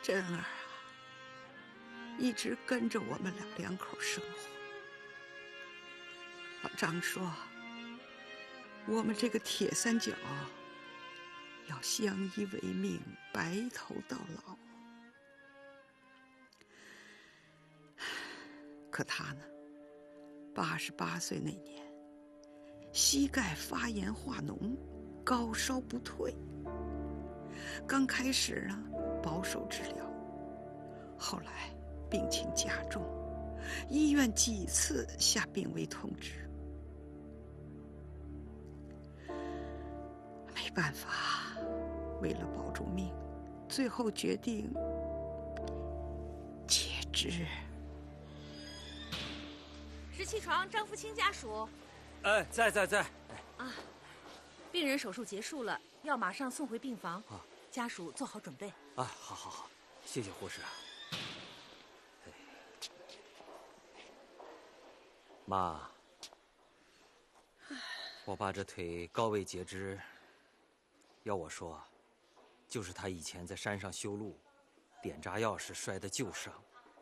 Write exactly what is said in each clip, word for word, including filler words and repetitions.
珍儿啊，一直跟着我们老两口生活。老张说，我们这个铁三角要相依为命，白头到老。可他呢，八十八岁那年，膝盖发炎化脓，高烧不退。刚开始呢，保守治疗，后来病情加重，医院几次下病危通知。没办法，为了保住命，最后决定截肢。 十七床张福清家属。 哎，在在在。 啊，病人手术结束了，要马上送回病房。 啊， 家属做好准备。 啊，好好好，谢谢护士。哎，妈，我爸这腿高位截肢，要我说，就是他以前在山上修路，点炸药时摔的旧伤。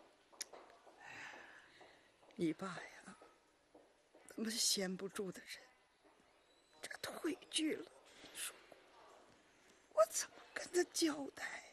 你爸呀，那么闲不住的人，这腿锯了，说我怎么跟他交代？